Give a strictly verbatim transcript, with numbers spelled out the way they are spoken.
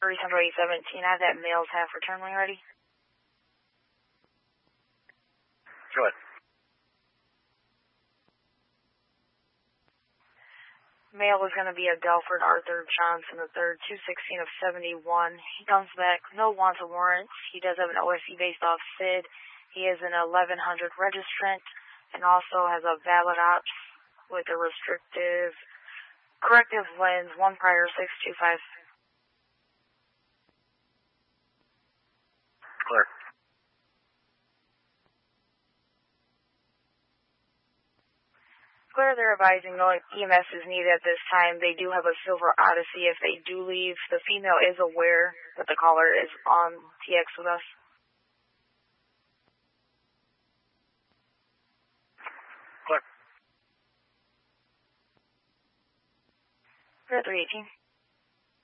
Central eight seventeen, I have that male's half return when ready. Go ahead. Male is going to be a Delford Arthur Johnson the third, two sixteen of seventy-one. He comes back, no wants or warrants. He does have an O S C based off S I D. He is an eleven hundred registrant and also has a valid ops with a restrictive corrective lens, one prior six two five. Clear. Clear, they're advising no E M S is needed at this time. They do have a Silver Odyssey. If they do leave, the female is aware that the caller is on T X with us. Clear. Clear three eighteen.